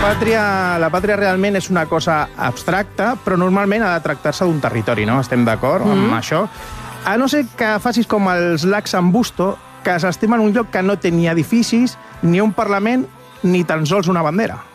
la pàtria realment és una cosa abstracta, però normalment ha de tractar-se d'un territori, no? Estem d'acord amb això? A no ser que facis com els lacs en Busto, que s'estimen un lloc que no té ni edificis, ni un parlament, ni tan sols una bandera.